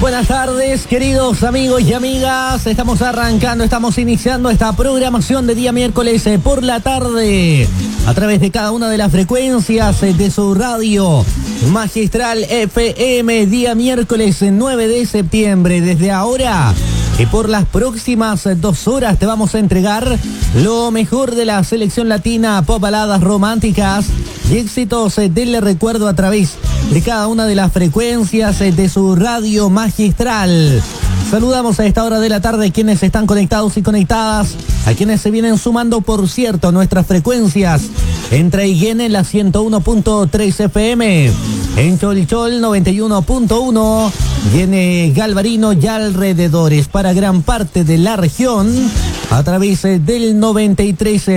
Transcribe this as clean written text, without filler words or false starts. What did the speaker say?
Buenas tardes, queridos amigos y amigas. Estamos arrancando, estamos iniciando esta programación de día miércoles por la tarde a través de cada una de las frecuencias de su radio Magistral FM, día miércoles 9 de septiembre. Desde ahora y por las próximas 2 horas te vamos a entregar lo mejor de la selección latina, pop, baladas románticas y éxitos del recuerdo a través de cada una de las frecuencias de su radio Magistral. Saludamos a esta hora de la tarde a quienes están conectados y conectadas, a quienes se vienen sumando, por cierto, nuestras frecuencias en Traiguén, la 101.3 FM, en Cholchol 91.1 y en Galvarino y alrededores para gran parte de la región a través del 93